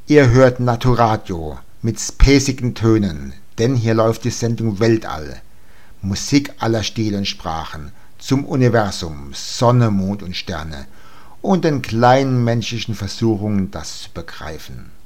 Ihr hört Naturadio mit spacigen Tönen, denn hier läuft die Sendung Weltall. Musik aller Stile und Sprachen zum Universum, Sonne, Mond und Sterne und den kleinen menschlichen Versuchungen, das zu begreifen.